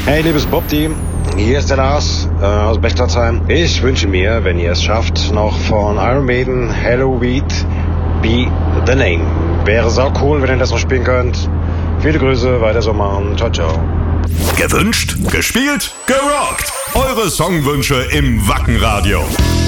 Hey, liebes Bobdi, hier ist der Lars aus Bechtersheim. Ich wünsche mir, wenn ihr es schafft, noch von Iron Maiden Hello Weed Be The Name. Wäre sau cool, wenn ihr das noch spielen könnt. Viele Grüße, weiter so machen. Ciao, ciao. Gewünscht, gespielt, gerockt. Eure Songwünsche im Wackenradio.